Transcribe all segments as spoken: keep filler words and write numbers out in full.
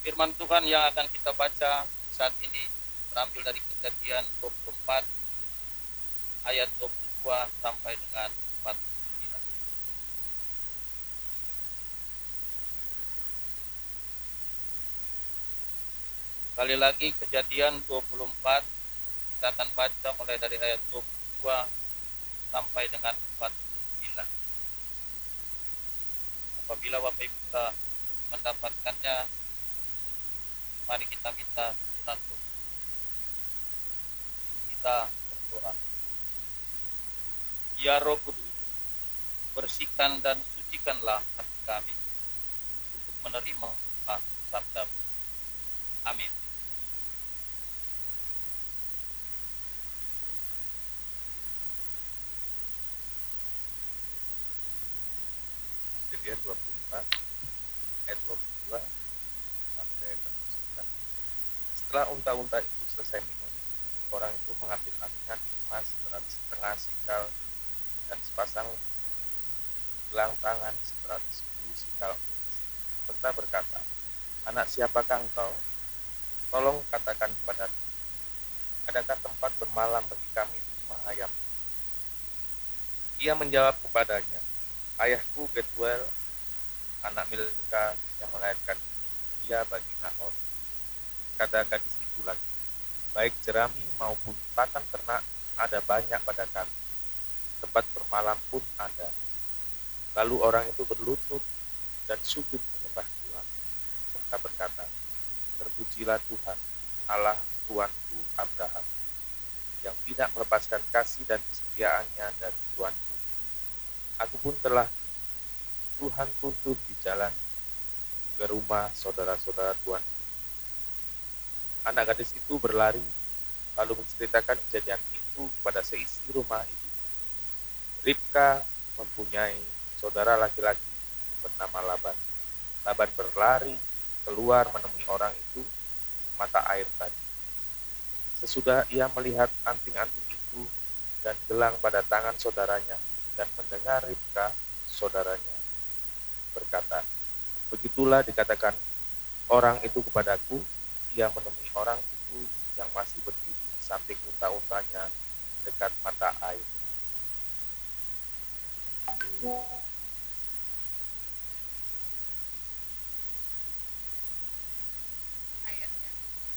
Firman Tuhan yang akan kita baca saat ini terambil dari Kejadian dua puluh empat ayat dua puluh dua sampai dengan empat puluh sembilan. Sekali lagi Kejadian dua puluh empat, kita akan baca mulai dari ayat dua puluh dua sampai dengan empat puluh sembilan. Apabila Bapak Ibu telah mendapatkannya, mari kita minta Tuhan untuk kita berdoa. Ya Roh Kudus, bersihkan dan sucikanlah hati kami untuk menerima sabda-Mu. Amin. Kejadian dua puluh empat ayat dua puluh dua sampai empat puluh sembilan. Setelah unta-unta itu selesai minum, orang itu mengambil anting-anting emas seberat setengah sikal dan sepasang gelang tangan seberat sepuluh sikal, serta berkata, "Anak siapakah engkau? Tolong katakan kepadaku, adakah tempat bermalam bagi kami di rumah ayahmu?" Ia menjawab kepadanya, "Ayahku Betuel, anak Milka yang melahirkan dia bagi Nahor." Kata gadis itu lagi, "Baik jerami maupun pakan ternak ada banyak pada kami, tempat bermalam pun ada." Lalu orang itu berlutut dan sujud menyembah Tuhan, serta berkata, "Terpujilah Tuhan, Allah tuanku Abraham, yang tidak melepaskan kasih dan kesetiaannya dari tuanku. Aku pun telah Tuhan tuntun di jalan ke rumah saudara-saudara tuanku." Anak gadis itu berlari, lalu menceritakan kejadian itu kepada seisi rumah ibunya. Ribka mempunyai saudara laki-laki bernama Laban. Laban berlari keluar menemui orang itu mata air tadi. Sesudah ia melihat anting-anting itu dan gelang pada tangan saudaranya dan mendengar Ribka, saudaranya, berkata, "Begitulah dikatakan orang itu kepadaku." Ia menemui orang itu yang masih berdiri di samping unta-untanya dekat mata air. Ayatnya,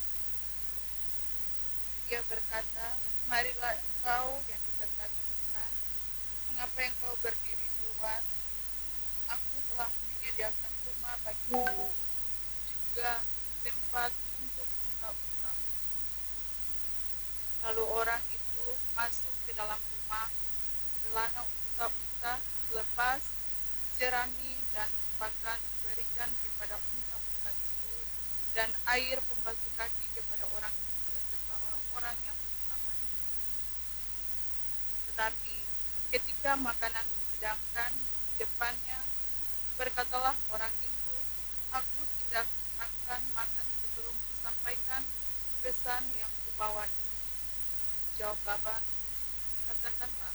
ia berkata, "Marilah engkau yang diberkati Tuhan, mengapa engkau berdiri di luar? Aku telah menyediakan rumah bagimu, juga tempat untuk unta-unta." Lalu orang itu masuk ke dalam rumah, celana unta-unta dilepas, jerami dan pakan diberikan kepada unta-unta itu, dan air pembasuh kaki kepada orang itu serta orang-orang yang bersamanya. Tetapi ketika makanan dihidangkan di depannya, berkatalah orang itu, "Aku tidak akan makan sebelum kusampaikan pesan yang kubawa ini." Jawab Laban, "Katakanlah."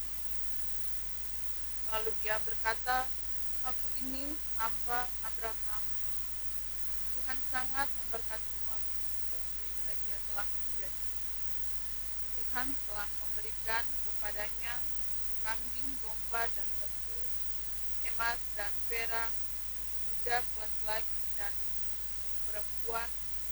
Lalu ia berkata, "Aku ini hamba Abraham. Tuhan sangat memberkati tuanku itu sehingga ia telah menjadi. Tuhan telah memberikan kepadanya kambing, domba, dan lembu, emas dan perak, budak laki-laki dan perempuan,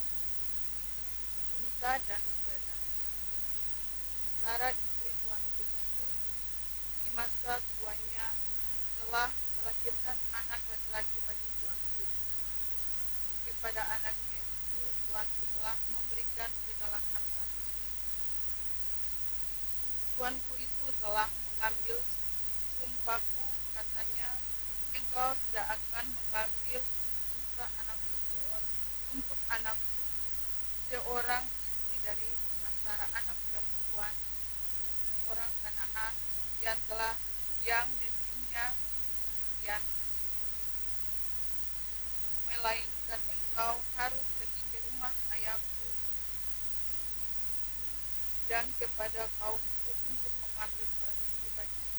unta dan keledai." Sara istri tuanku itu di masa tuanya telah melahirkan anak laki-laki bagi tuanku. Kepada anaknya itu tuanku telah memberikan segala hartanya. Tuanku itu telah mengambil sumpahku, katanya, "Engkau tidak akan mengambil unta anakku seorang, untuk anakku seorang istri dari antara anak perempuan orang Kanaan yang telah yang negerinya sekian ini. Melainkan engkau harus pergi ke rumah ayahku dan kepada kaumku untuk mengambil seorang istri bagiku."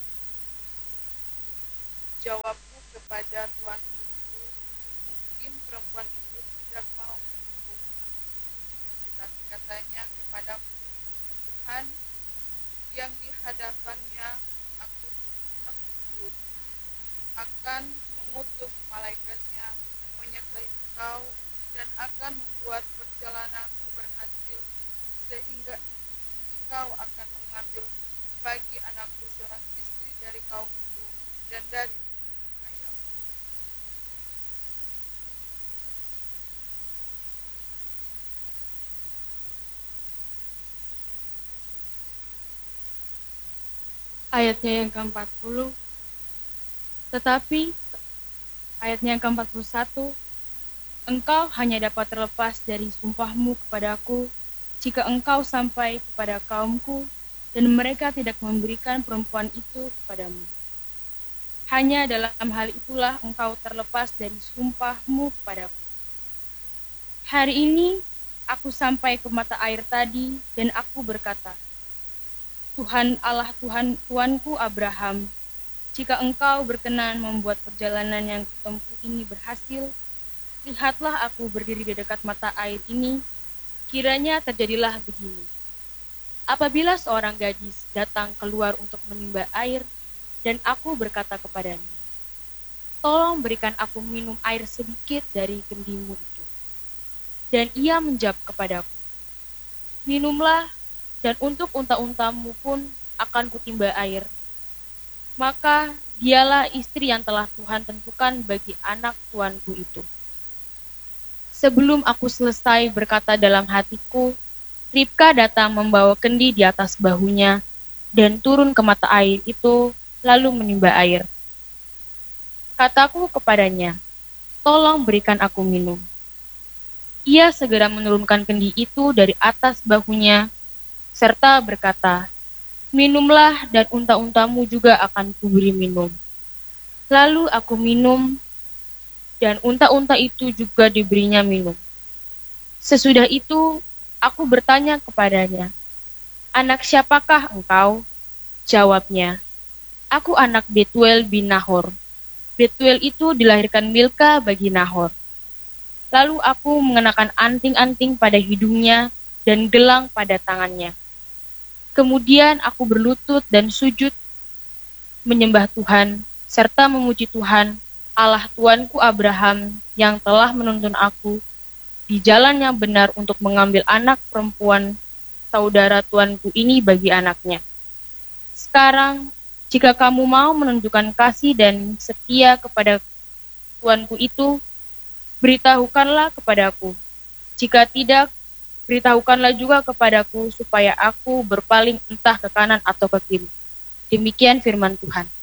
Jawabku kepada tuanku itu, "Mungkin perempuan itu tidak mau engkau dan akan membuat perjalananmu berhasil, sehingga engkau akan mengambil bagi anakku seorang istri dari kaumku dan dari ayahmu. Ayatnya yang keempat puluh, tetapi ayatnya yang keempat puluh satu, engkau hanya dapat terlepas dari sumpahmu kepadaku jika engkau sampai kepada kaumku dan mereka tidak memberikan perempuan itu kepadamu. Hanya dalam hal itulah engkau terlepas dari sumpahmu kepadaku. Hari ini aku sampai ke mata air tadi dan aku berkata, Tuhan Allah Tuhan Tuanku Abraham, jika engkau berkenan membuat perjalanan yang kutempuh ini berhasil, lihatlah aku berdiri di dekat mata air ini, kiranya terjadilah begini. Apabila seorang gadis datang keluar untuk menimba air, dan aku berkata kepadanya, tolong berikan aku minum air sedikit dari kendimu itu. Dan ia menjawab kepadaku, minumlah, dan untuk unta-untamu pun akan kutimba air. Maka dialah istri yang telah Tuhan tentukan bagi anak tuanku itu. Sebelum aku selesai berkata dalam hatiku, Ribka datang membawa kendi di atas bahunya dan turun ke mata air itu, lalu menimba air. Kataku kepadanya, tolong berikan aku minum. Ia segera menurunkan kendi itu dari atas bahunya, serta berkata, minumlah dan unta-untamu juga akan kuberi minum. Lalu aku minum, dan unta-unta itu juga diberinya minum. Sesudah itu, aku bertanya kepadanya, anak siapakah engkau? Jawabnya, aku anak Betuel bin Nahor. Betuel itu dilahirkan Milka bagi Nahor. Lalu aku mengenakan anting-anting pada hidungnya dan gelang pada tangannya. Kemudian aku berlutut dan sujud menyembah Tuhan, serta memuji Tuhan, Allah Tuanku Abraham, yang telah menuntun aku di jalan yang benar untuk mengambil anak perempuan saudara tuanku ini bagi anaknya. Sekarang, jika kamu mau menunjukkan kasih dan setia kepada tuanku itu, beritahukanlah kepadaku. Jika tidak, beritahukanlah juga kepadaku supaya aku berpaling entah ke kanan atau ke kiri. Demikian firman Tuhan.